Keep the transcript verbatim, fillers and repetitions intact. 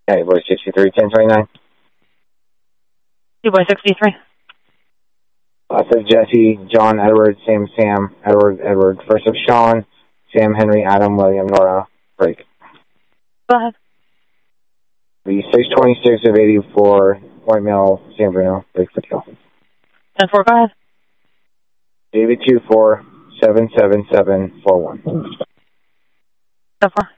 Okay, boy sixty-three, ten twenty-nine. Two boy sixty-three. Last of Jesse, John, Edward, Sam, Sam, Edward, Edward. First of Sean, Sam, Henry, Adam, William, Nora, break. Go ahead. The six twenty-six of eighty-four, White Male, San Bruno, break for deal. ten four, go ahead. David two four, seven seven seven four one. ten four.